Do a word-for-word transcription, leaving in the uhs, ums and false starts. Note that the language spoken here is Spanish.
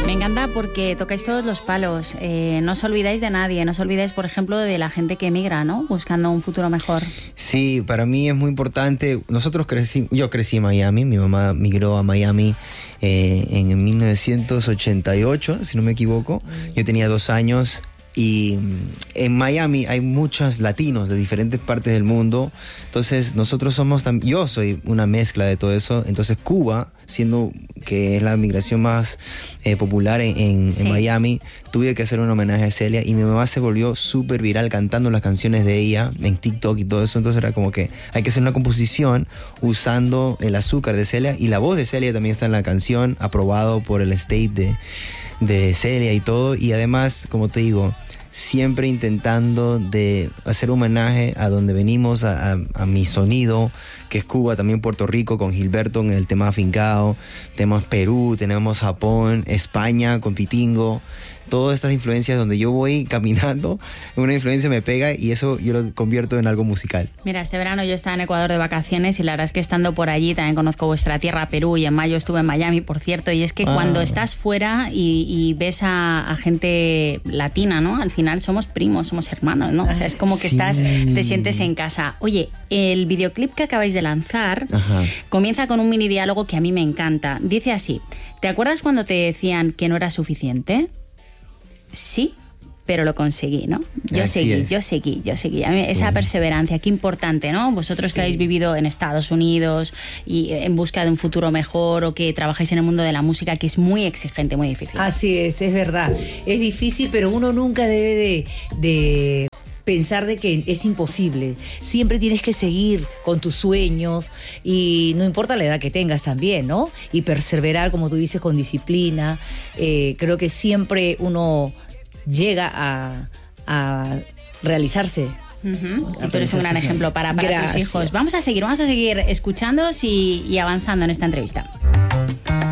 Me encanta porque tocáis todos los palos. Eh, no os olvidáis de nadie. No os olvidáis, por ejemplo, de la gente que emigra, ¿no? Buscando un futuro mejor. Sí, para mí es muy importante. Nosotros crecí, yo crecí en Miami. Mi mamá migró a Miami eh, en mil novecientos ochenta y ocho, si no me equivoco. Yo tenía dos años. Y en Miami hay muchos latinos de diferentes partes del mundo. Entonces nosotros somos, tam- yo soy una mezcla de todo eso. Entonces Cuba, siendo que es la migración más eh, popular en, en, Sí. en Miami, tuve que hacer un homenaje a Celia y mi mamá se volvió súper viral cantando las canciones de ella en TikTok y todo eso. Entonces era como que hay que hacer una composición usando el azúcar de Celia, y la voz de Celia también está en la canción, aprobado por el state de, de Celia y todo. Y además, como te digo, siempre intentando de hacer homenaje a donde venimos, a, a, a mi sonido, que es Cuba, también Puerto Rico con Gilberto en el tema Afincao, tenemos Perú, tenemos Japón, España con Pitingo. Todas estas influencias donde yo voy caminando, una influencia me pega y eso yo lo convierto en algo musical. Mira, este verano yo estaba en Ecuador de vacaciones y la verdad es que estando por allí también conozco vuestra tierra, Perú, y en mayo estuve en Miami, por cierto, y es que Ah. cuando estás fuera y, y ves a, a gente latina, ¿no? Al final somos primos, somos hermanos, ¿no? O sea, es como que Sí. estás, te sientes en casa. Oye, el videoclip que acabáis de lanzar Ajá. comienza con un mini diálogo que a mí me encanta. Dice así: ¿te acuerdas cuando te decían que no era suficiente? Sí, pero lo conseguí, ¿no? Yo Así seguí, es. yo seguí, yo seguí. A mí, esa perseverancia, qué importante, ¿no? Vosotros Sí. que habéis vivido en Estados Unidos y en busca de un futuro mejor, o que trabajáis en el mundo de la música, que es muy exigente, muy difícil. Así es, es verdad. Es difícil, pero uno nunca debe de, de pensar de que es imposible. Siempre tienes que seguir con tus sueños y no importa la edad que tengas también, ¿no? Y perseverar, como tú dices, con disciplina. Eh, creo que siempre uno llega a, a realizarse. Uh-huh. Y tú eres un gran ejemplo para, para tus Gracias. hijos. Vamos a seguir, vamos a seguir escuchándoos y, y avanzando en esta entrevista.